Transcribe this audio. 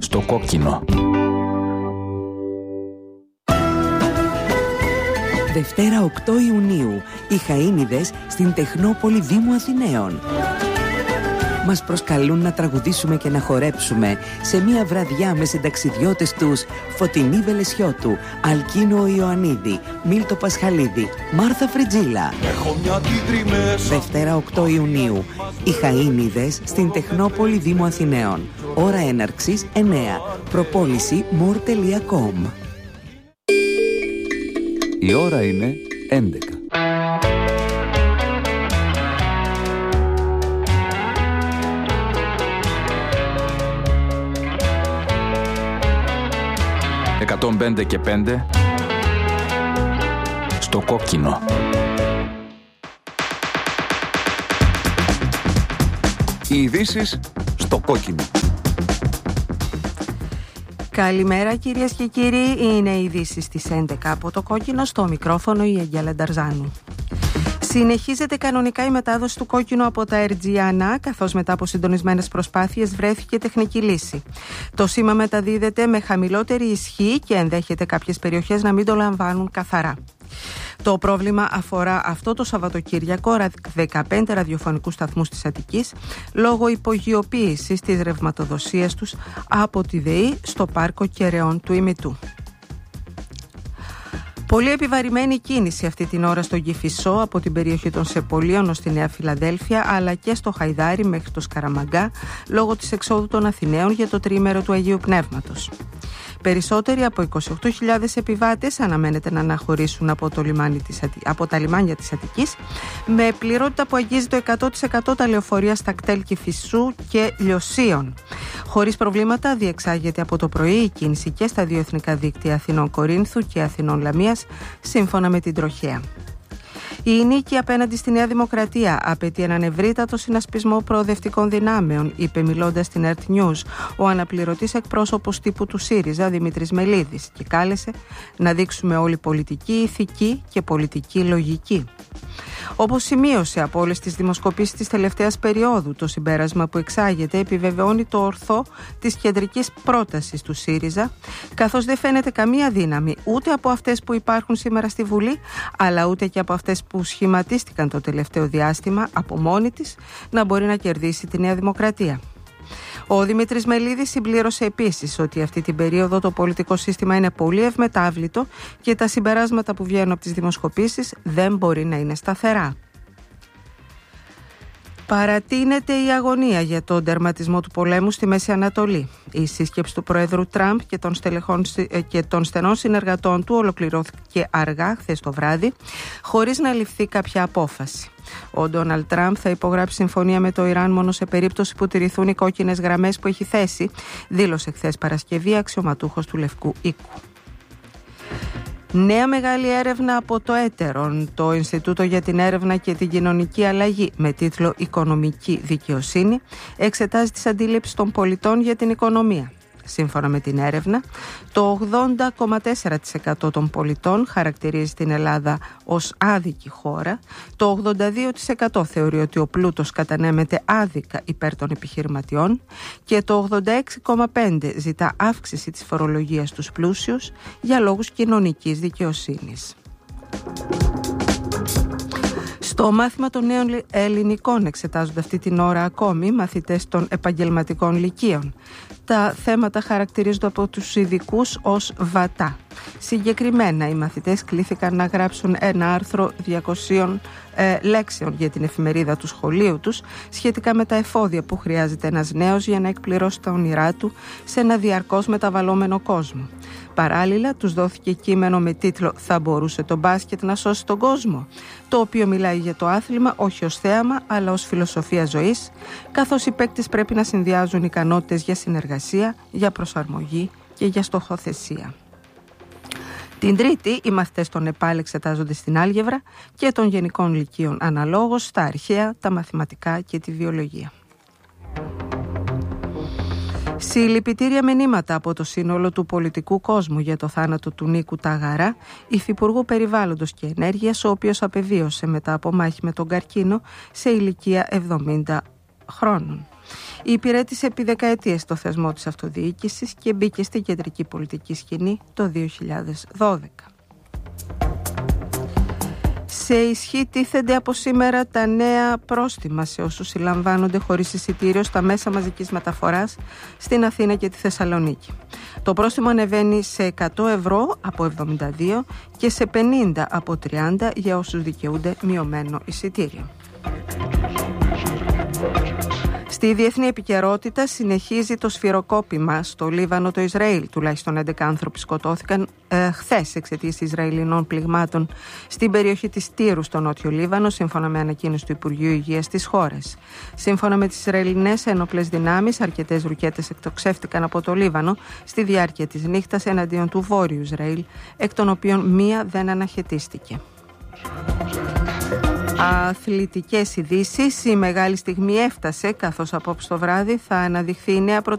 στο κόκκινο. Δευτέρα 8 Ιουνίου, οι Χαΐνιδες στην Τεχνόπολη Δήμου Αθηναίων. Μας προσκαλούν να τραγουδήσουμε και να χορέψουμε σε μια βραδιά με συνταξιδιώτες τους Φωτεινή Βελεσιώτου, Αλκίνο Ιωαννίδη, Μίλτο Πασχαλίδη, Μάρθα Φριτζίλα. Δευτέρα 8 Ιουνίου, οι Χαΐνιδες στην Τεχνόπολη Δήμου Αθηναίων. Ώρα έναρξης 9. Προπόληση more.com. Η ώρα είναι 11. «105 και 5» στο κόκκινο. Οι ειδήσεις στο κόκκινο. Καλημέρα κυρίες και κύριοι, είναι οι ειδήσεις στις 11 από το κόκκινο, στο μικρόφωνο η Αγγέλα Νταρζάνου. Συνεχίζεται κανονικά η μετάδοση του κόκκινου από τα Ερτζιανά, καθώς μετά από συντονισμένες προσπάθειες βρέθηκε τεχνική λύση. Το σήμα μεταδίδεται με χαμηλότερη ισχύ και ενδέχεται κάποιες περιοχές να μην το λαμβάνουν καθαρά. Το πρόβλημα αφορά αυτό το Σαββατοκύριακο 15 ραδιοφωνικούς σταθμούς της Αττικής λόγω υπογειοποίησης της ρευματοδοσίας τους από τη ΔΕΗ στο πάρκο Κεραιών του Ημιτού. Πολύ επιβαρημένη κίνηση αυτή την ώρα στο Κηφισό από την περιοχή των Σεπολίων ως τη Νέα Φιλαδέλφια, αλλά και στο Χαϊδάρι μέχρι το Σκαραμαγκά λόγω της εξόδου των Αθηναίων για το τριήμερο του Αγίου Πνεύματος. Περισσότεροι από 28.000 επιβάτες αναμένεται να αναχωρήσουν από τα λιμάνια της Αττικής, με πληρότητα που αγγίζει το 100% τα λεωφορεία στα κτέλ Κηφισού και Λιωσίων. Χωρίς προβλήματα διεξάγεται από το πρωί η κίνηση και στα δύο εθνικά δίκτυα Αθηνών Κορίνθου και Αθηνών Λαμίας, σύμφωνα με την τροχέα. Η νίκη απέναντι στη Νέα Δημοκρατία απαιτεί έναν ευρύτατο συνασπισμό προοδευτικών δυνάμεων, είπε μιλώντας στην Earth News ο αναπληρωτής εκπρόσωπος τύπου του ΣΥΡΙΖΑ Δημήτρης Μελίδης, και κάλεσε να δείξουμε όλη πολιτική ηθική και πολιτική λογική. Όπως σημείωσε από όλες τις δημοσκοπήσεις της τελευταίας περίοδου, το συμπέρασμα που εξάγεται επιβεβαιώνει το ορθό της κεντρικής πρότασης του ΣΥΡΙΖΑ, καθώς δεν φαίνεται καμία δύναμη ούτε από αυτές που υπάρχουν σήμερα στη Βουλή, αλλά ούτε και από αυτές που σχηματίστηκαν το τελευταίο διάστημα από μόνη της να μπορεί να κερδίσει τη Νέα Δημοκρατία. Ο Δημήτρης Μελίδης συμπλήρωσε επίσης ότι αυτή την περίοδο το πολιτικό σύστημα είναι πολύ ευμετάβλητο και τα συμπεράσματα που βγαίνουν από τις δημοσκοπήσεις δεν μπορεί να είναι σταθερά. Παρατείνεται η αγωνία για τον τερματισμό του πολέμου στη Μέση Ανατολή. Η σύσκεψη του Προέδρου Τραμπ και των στενών συνεργατών του ολοκληρώθηκε αργά χθες το βράδυ, χωρίς να ληφθεί κάποια απόφαση. Ο Ντόναλντ Τραμπ θα υπογράψει συμφωνία με το Ιράν μόνο σε περίπτωση που τηρηθούν οι κόκκινες γραμμές που έχει θέσει, δήλωσε χθες Παρασκευή αξιωματούχος του Λευκού Οίκου. Νέα μεγάλη έρευνα από το Έτερον, το Ινστιτούτο για την Έρευνα και την Κοινωνική Αλλαγή, με τίτλο «Οικονομική Δικαιοσύνη», εξετάζει τις αντίληψεις των πολιτών για την οικονομία. Σύμφωνα με την έρευνα, το 80,4% των πολιτών χαρακτηρίζει την Ελλάδα ως άδικη χώρα, το 82% θεωρεί ότι ο πλούτος κατανέμεται άδικα υπέρ των επιχειρηματιών και το 86,5% ζητά αύξηση της φορολογίας στους πλούσιους για λόγους κοινωνικής δικαιοσύνης. Στο μάθημα των νέων ελληνικών εξετάζονται αυτή την ώρα ακόμη μαθητές των επαγγελματικών λυκείων. Τα θέματα χαρακτηρίζονται από τους ειδικούς ως βατά. Συγκεκριμένα, οι μαθητές κλήθηκαν να γράψουν ένα άρθρο 200 λέξεων για την εφημερίδα του σχολείου τους σχετικά με τα εφόδια που χρειάζεται ένας νέος για να εκπληρώσει τα όνειρά του σε ένα διαρκώς μεταβαλλόμενο κόσμο. Παράλληλα, τους δόθηκε κείμενο με τίτλο «Θα μπορούσε το μπάσκετ να σώσει τον κόσμο», το οποίο μιλάει για το άθλημα όχι ως θέαμα αλλά ως φιλοσοφία ζωής, καθώς οι παίκτες πρέπει να συνδυάζουν ικανότητες για συνεργασία, για προσαρμογή και για στοχοθεσία. Την Τρίτη, οι μαθητές των ΕΠΑΛ εξετάζονται στην άλγευρα και των γενικών λυκείων αναλόγως στα αρχαία, τα μαθηματικά και τη βιολογία. Συλληπιτήρια μηνύματα από το σύνολο του πολιτικού κόσμου για το θάνατο του Νίκου Ταγαρά, υφυπουργού Περιβάλλοντος και Ενέργειας, ο οποίος απεβίωσε μετά από μάχη με τον καρκίνο σε ηλικία 70 χρόνων. Υπηρέτησε επί δεκαετίες το θεσμό της αυτοδιοίκησης και μπήκε στην κεντρική πολιτική σκηνή το 2012. Σε ισχύ τίθενται από σήμερα τα νέα πρόστιμα σε όσους συλλαμβάνονται χωρίς εισιτήριο στα μέσα μαζικής μεταφοράς στην Αθήνα και τη Θεσσαλονίκη. Το πρόστιμο ανεβαίνει σε 100 ευρώ από 72 και σε 50 από 30 για όσους δικαιούνται μειωμένο εισιτήριο. Στη διεθνή επικαιρότητα συνεχίζει το σφυροκόπημα στο Λίβανο, το Ισραήλ. Τουλάχιστον 11 άνθρωποι σκοτώθηκαν χθες εξαιτίας Ισραηλινών πληγμάτων στην περιοχή της Τύρου στο νότιο Λίβανο, σύμφωνα με ανακοίνωση του Υπουργείου Υγείας της χώρας. Σύμφωνα με τις Ισραηλινές ένοπλες δυνάμεις, αρκετές ρουκέτες εκτοξεύτηκαν από το Λίβανο στη διάρκεια της νύχτας εναντίον του Βόρειου Ισραήλ, εκ των οποίων μία δεν αναχαιτίστηκε. Αθλητικές ειδήσεις. Η μεγάλη στιγμή έφτασε, καθώς απόψε το βράδυ θα αναδειχθεί η νέα